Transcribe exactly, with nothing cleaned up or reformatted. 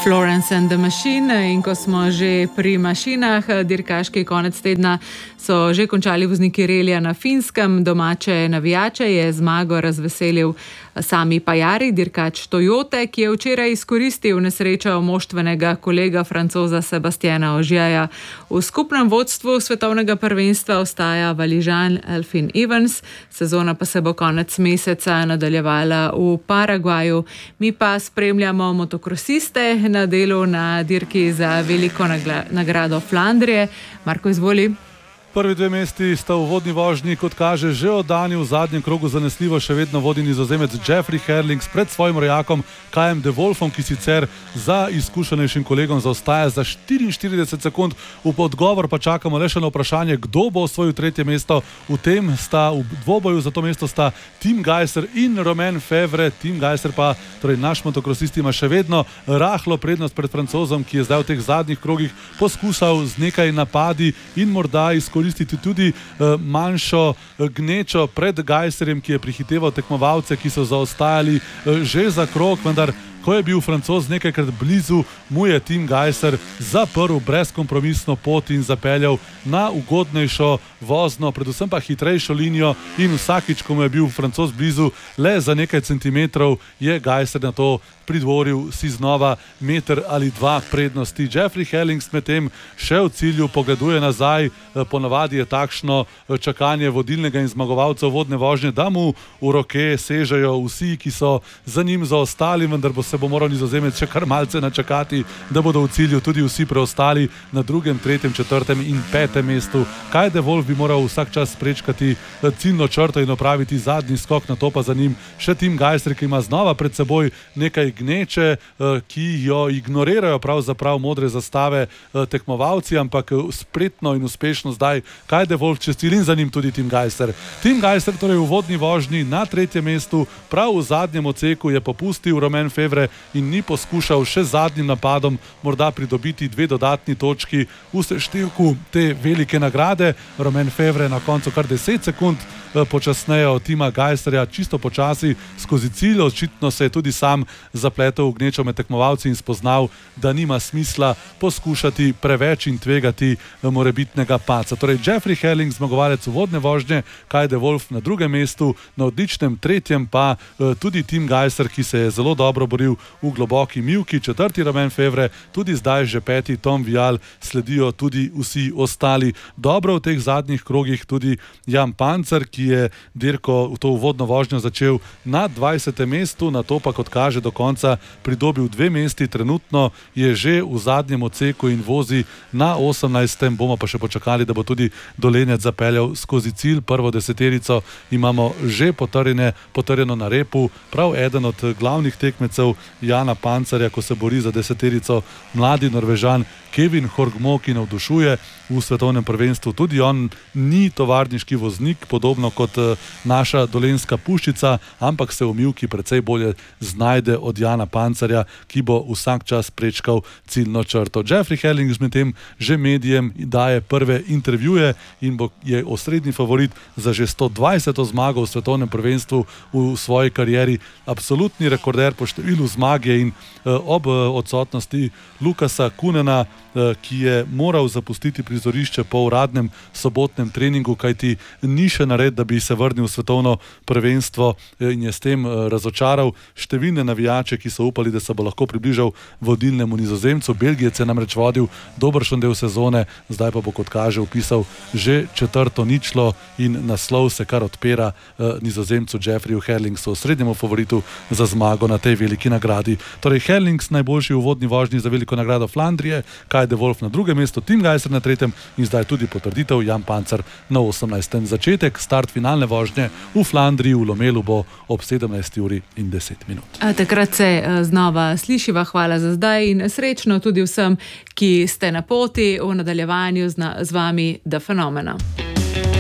Florence and the Machine. In ko smo že pri mašinah, dirkaški konec tedna so že končali vozniki relija na Finskem. Domače navijače je zmago razveselil Sami Pajari, dirkač Toyote, ki je včeraj izkoristil nesrečo moštvenega kolega Francoza Sebastiana Ožeja. V skupnem vodstvu svetovnega prvenstva ostaja Valižan Elfyn Evans, sezona pa se bo konec meseca nadaljevala v Paragvaju. Mi pa spremljamo motokrosiste na delu na dirki za veliko nagrado Flandrije. Marko, izvoli. Prvi dve mesti sta v vodni vožnji, kot kaže, že oddani. V zadnjem krogu zanesljivo še vedno vodi Nizozemec Jeffrey Herlings pred svojim rojakom Kajem de Wolfom, ki sicer za izkušenejšim kolegom zaostaja za štiriinštirideset sekund. V odgovor pa čakamo le še na vprašanje, kdo bo osvojil tretje mesto. V tem sta v dvoboju za to mesto sta Tim Gajser in Romain Fevre. Tim Gajser pa, torej naš motokrosist, ima še vedno rahlo prednost pred Francozom, ki je zdaj v teh zadnjih krogih poskusal z nekaj napadi in morda izkoristiti koristiti tudi uh, manjšo uh, gnečo pred Gajserjem, ki je prihiteval tekmovalce, ki so zaostajali uh, že za krog, vendar ko je bil Francoz nekajkrat blizu, mu je Tim Gajser zaprl brezkompromisno pot in zapeljal na ugodnejšo vozno, predvsem pa hitrejšo linijo, in vsakič, ko mu je bil Francoz blizu le za nekaj centimetrov, je Gajser na to pridvoril si znova meter ali dva prednosti. Jeffrey Herlings medtem še v cilju pogleduje nazaj. Ponavadi je takšno čakanje vodilnega in zmagovalcev vodne vožnje, da mu v roke sežejo vsi, ki so za njim zaostali, vendar bo se bo moral Nizozemec še kar malce načakati, da bodo v cilju tudi vsi preostali na drugem, tretjem, četrtem in petem mestu. Kaj de Wolf bi moral vsak čas prečkati ciljno črto in opraviti zadnji skok, na to pa za njim še Tim Gajser, ki ima znova pred seboj nekaj gneče, ki jo ignorirajo pravzaprav modre zastave tekmovalci, ampak spretno in uspešno zdaj Kaj de Wolf čez cilj in za njim tudi Tim Gajser. Tim Gajser torej v vodni vožnji na tretjem mestu, prav v zadnjem odseku je popustil Romain Fevre in ni poskušal še zadnjim napadom morda pridobiti dve dodatni točki v seštevku te velike nagrade. Romain Fevre na koncu kar deset sekund počasneje od Tima Gajserja, čisto počasi skozi cilj. Očitno se je tudi sam zapletel v gnečo med tekmovalci in spoznal, da nima smisla poskušati preveč in tvegati morebitnega paca. Torej Jeffrey Herlings, zmagovalec vodne vožnje, Kaj de Wolf na drugem mestu, na odličnem tretjem pa tudi Tim Gajser, ki se je zelo dobro boril v globoki mivki, četrti Romain Fevre, tudi zdaj že peti Tom Vial, sledijo tudi vsi ostali. Dobro v teh zadnjih krogih tudi Jan Pancer, ki je dirko v to uvodno vožnjo začel na dvajsetem mestu, na to pa, kot kaže, do konca pridobil dve mesti. Trenutno je že v zadnjem odseku in vozi na osemnajstem. Bomo pa še počakali, da bo tudi Dolenec zapeljal skozi cilj. Prvo deseterico imamo že potrjene, potrjeno na repu. Prav eden od glavnih tekmecev Jana Pancerja, ko se bori za deseterico, mladi Norvežan Kevin Horgmo, ki navdušuje v svetovnem prvenstvu. Tudi on ni tovarniški voznik, podobno kot naša dolenska puščica, ampak se v mivki precej bolje znajde od Jana Pancerja, ki bo vsak čas prečkal ciljno črto. Jeffrey Herlings medtem že medijem daje prve intervjuje in bo je osrednji favorit za že sto dvajseto zmago v svetovnem prvenstvu v svoji karieri. Absolutni rekorder po številu zmage in ob odsotnosti Lukasa Kunena, ki je moral zapustiti prizorišče po uradnem sobotnem treningu, kajti ni še nared, da bi se vrnil v svetovno prvenstvo, in je s tem razočaral številne navijače, ki so upali, da se bo lahko približal vodilnemu Nizozemcu. Belgijec je namreč vodil dobršen del sezone, zdaj pa bo, kot kaže, upisal že četrto ničlo in naslov se kar odpira Nizozemcu Jeffreyju Herlingsu, srednjemu favoritu za zmago na tej veliki nagradi. Torej Herlings najboljši v vodni vožnji za veliko nagrado Flandrije, Kaj de Wolf na drugem mestu, Tim Gajser na tretjem in zdaj tudi potrditev Jan Pancer na osemnajstem. Začetek, start finalne vožnje v Flandriji v Lomelu bo ob sedemnajsti uri in deset minut. A takrat se znova slišiva. Hvala za zdaj in srečno tudi vsem, ki ste na poti. V nadaljevanju z, na, z vami The Phenomena.